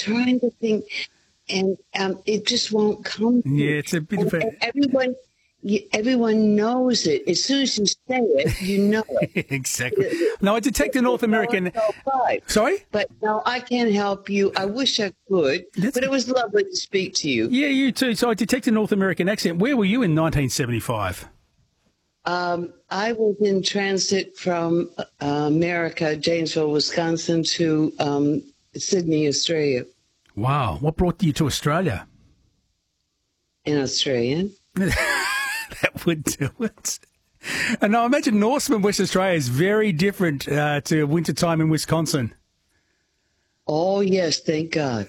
trying to think, and it just won't come. Yeah, it's a bit of a... Everyone knows it. As soon as you say it, you know it. Exactly. No, I detect a North American... Sorry? But no, I can't help you. I wish I could, but it was lovely to speak to you. Yeah, you too. So I detect a North American accent. Where were you in 1975? I was in transit from America, Janesville, Wisconsin, to Sydney, Australia. Wow. What brought you to Australia? In Australian. That would do it. And I imagine Norseman, West Australia is very different to wintertime in Wisconsin. Oh, yes, thank God.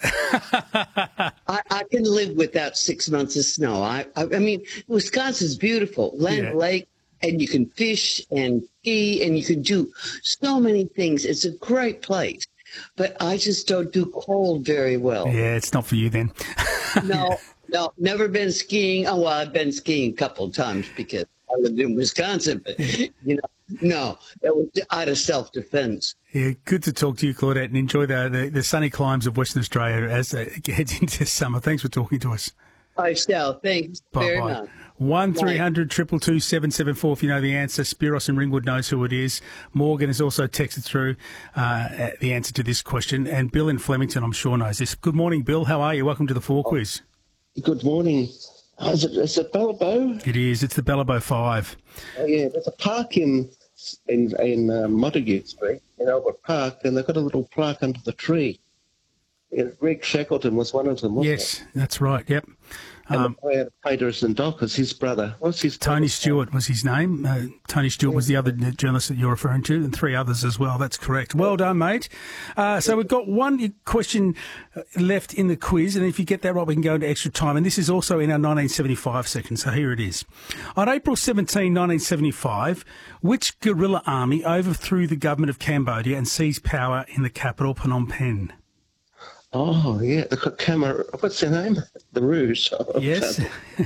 I can live without 6 months of snow. I mean, Wisconsin's beautiful. Lake, and you can fish and ski, and you can do so many things. It's a great place. But I just don't do cold very well. Yeah, it's not for you then. No, never been skiing. Oh, well, I've been skiing a couple of times because I lived in Wisconsin. But, no, it was out of self-defense. Yeah, good to talk to you, Claudette, and enjoy the sunny climes of Western Australia as it gets into summer. Thanks for talking to us. I shall. Thanks very much. 1300 222 774 if you know the answer. Spiros in Ringwood knows who it is. Morgan has also texted through the answer to this question. And Bill in Flemington, I'm sure, knows this. Good morning, Bill. How are you? Welcome to the 4 Quiz. Good morning. Is it Ballabo? It is. It's the Ballabo 5. Oh, yeah. There's a park in Montague Street, in Albert Park, and they've got a little plaque under the tree. Greg Shackleton was one of them, wasn't Yes, that's right. Yep. And the painters and dockers, his brother. What's his Tony Stewart was his name. Tony Stewart was the other journalist that you're referring to, and 3 others as well. That's correct. Well done, mate. So we've got one question left in the quiz, and if you get that right, we can go into extra time. And this is also in our 1975 section, so here it is. On April 17, 1975, which guerrilla army overthrew the government of Cambodia and seized power in the capital, Phnom Penh? Oh, yeah. What's their name? The Rouge. Yes.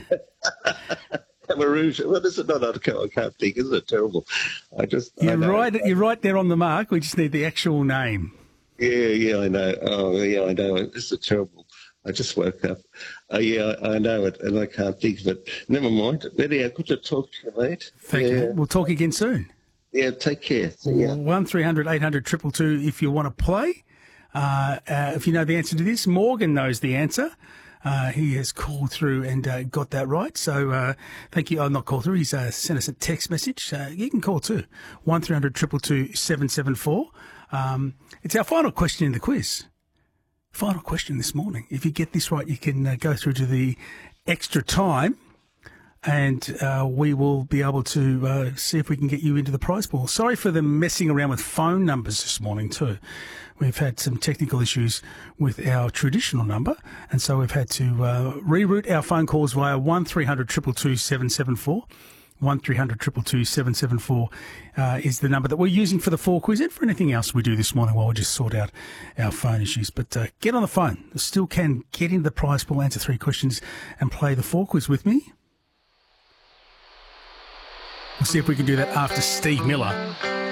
Rouge. What is it? No, I can't think. Isn't it terrible? You're right there on the mark. We just need the actual name. Yeah, I know. Oh, yeah, I know. This is terrible. I just woke up. Yeah, I know it, and I can't think of it. Never mind. Anyhow, good to talk to you, mate. Thank you. We'll talk again soon. Yeah, take care. See ya. 1300 800 222 if you want to play. If you know the answer to this, Morgan knows the answer. He has called through and got that right. So thank you. Not called through. He's sent us a text message. You can call too. 1300 222 774. It's our final question in the quiz. Final question this morning. If you get this right, you can go through to the extra time. And we will be able to see if we can get you into the prize pool. Sorry for the messing around with phone numbers this morning too. We've had some technical issues with our traditional number, and so we've had to reroute our phone calls via 1300 222 774. 1300 222 774 is the number that we're using for the 4 Quiz and for anything else we do this morning while we just sort out our phone issues. But get on the phone. You still can get into the prize pool, answer 3 questions, and play the 4 Quiz with me. We'll see if we can do that after Steve Miller.